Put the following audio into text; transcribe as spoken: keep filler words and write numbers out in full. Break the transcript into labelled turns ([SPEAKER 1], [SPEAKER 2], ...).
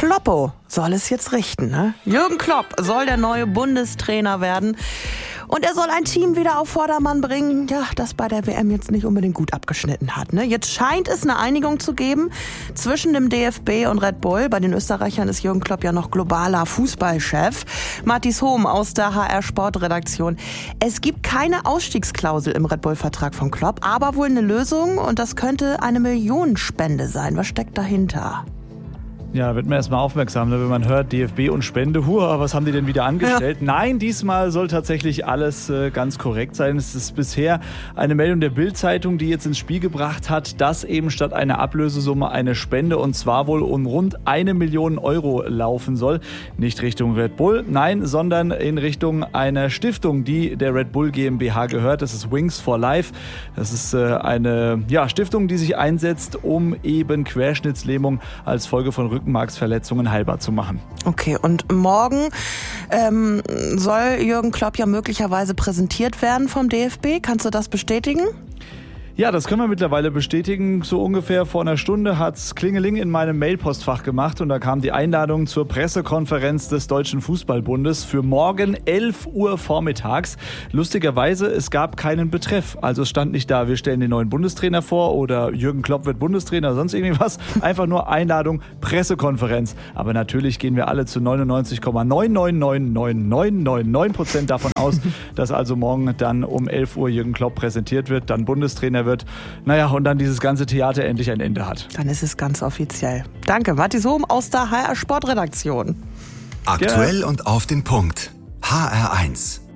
[SPEAKER 1] Kloppo soll es jetzt richten, ne? Jürgen Klopp soll der neue Bundestrainer werden. Und er soll ein Team wieder auf Vordermann bringen, ja, das bei der W M jetzt nicht unbedingt gut abgeschnitten hat. Ne? Jetzt scheint es eine Einigung zu geben zwischen dem D F B und Red Bull. Bei den Österreichern ist Jürgen Klopp ja noch globaler Fußballchef. Mathis Hohm aus der H R Sportredaktion. Es gibt keine Ausstiegsklausel im Red Bull-Vertrag von Klopp, aber wohl eine Lösung und das könnte eine Millionenspende sein. Was steckt dahinter?
[SPEAKER 2] Ja, da wird man erstmal aufmerksam, wenn man hört, D F B und Spende, hua, was haben die denn wieder angestellt? Ja. Nein, diesmal soll tatsächlich alles äh, ganz korrekt sein. Es ist bisher eine Meldung der Bild-Zeitung, die jetzt ins Spiel gebracht hat, dass eben statt einer Ablösesumme eine Spende, und zwar wohl um rund eine Million Euro laufen soll. Nicht Richtung Red Bull, nein, sondern in Richtung einer Stiftung, die der Red Bull GmbH gehört. Das ist Wings for Life. Das ist äh, eine ja, Stiftung, die sich einsetzt, um eben Querschnittslähmung als Folge von Rückenmarksverletzungen heilbar zu machen.
[SPEAKER 1] Okay, und morgen ähm, soll Jürgen Klopp ja möglicherweise präsentiert werden vom D F B. Kannst du das bestätigen?
[SPEAKER 2] Ja, das können wir mittlerweile bestätigen. So ungefähr vor einer Stunde hat's Klingeling in meinem Mailpostfach gemacht und da kam die Einladung zur Pressekonferenz des Deutschen Fußballbundes für morgen elf Uhr vormittags. Lustigerweise, es gab keinen Betreff. Also es stand nicht da, wir stellen den neuen Bundestrainer vor oder Jürgen Klopp wird Bundestrainer, sonst irgendwie was. Einfach nur Einladung, Pressekonferenz. Aber natürlich gehen wir alle zu neunundneunzig Komma neun neun neun neun neun neun neun Prozent davon aus, dass also morgen dann um elf Uhr Jürgen Klopp präsentiert wird, dann Bundestrainer wird. Naja, und dann dieses ganze Theater endlich ein Ende hat.
[SPEAKER 1] Dann ist es ganz offiziell. Danke, Mathis Hohm aus der H R Sportredaktion.
[SPEAKER 3] Aktuell und auf den Punkt. H R eins.